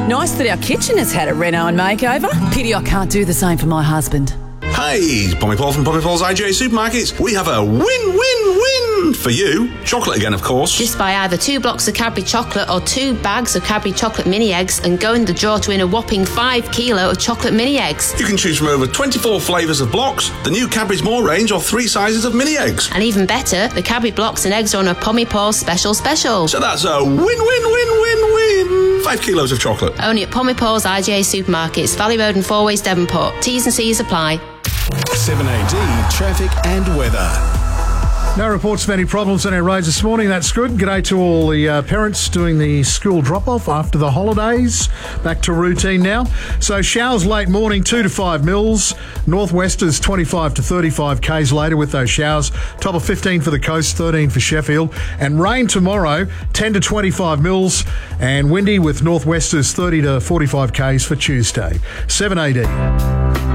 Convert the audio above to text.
Nice that our kitchen has had a reno and makeover. Pity I can't do the same for my husband. Hey, Pommy Paul from Pommy Paul's IGA Supermarkets. We have a win-win-win for you. Chocolate again, of course. Just buy either 2 blocks of Cadbury chocolate or 2 bags of Cadbury chocolate mini eggs and go in the draw to win a whopping 5 kilo of chocolate mini eggs. You can choose from over 24 flavours of blocks, the new Cadbury's More range, or 3 sizes of mini eggs. And even better, the Cadbury blocks and eggs are on a Pommy Paul special. So that's a win-win-win-win-win. 5 kilos of chocolate. Only at Pommy Paul's IGA Supermarkets, Valley Road and Four Ways Devonport. T's and C's apply. 7AD traffic and weather. No reports of any problems on our roads this morning. That's good. G'day to all the parents doing the school drop-off after the holidays. Back to routine now. So showers late morning, 2 to 5 mils. Northwesters 25 to 35 k's later with those showers. Top of 15 for the coast, 13 for Sheffield. And rain tomorrow, 10 to 25 mils. And windy with northwesters 30 to 45 k's for Tuesday. 7AD.